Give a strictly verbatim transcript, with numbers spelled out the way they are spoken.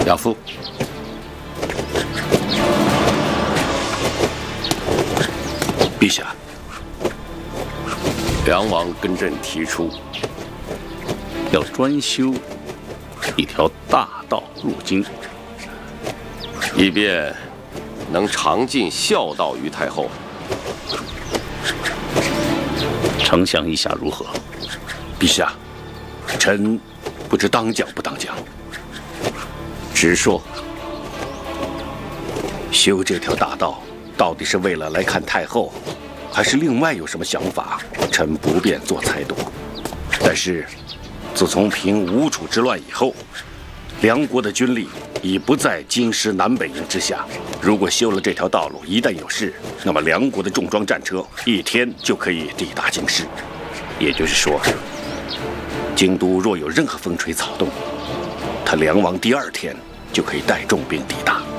亚父， 陛下， 梁王跟朕提出，要专修一条大道入京，以便能常尽孝道于太后。 丞相意下如何？陛下，臣不知当讲不当讲。直说，修这条大道到底是为了来看太后，还是另外有什么想法？臣不便做猜度。但是，自从平吴楚之乱以后，梁国的军力已不在京师南北营之下。如果修了这条道路，一旦有事，那么梁国的重装战车一天就可以抵达京师。也就是说，京都若有任何风吹草动，他梁王第二天就可以带重兵抵达。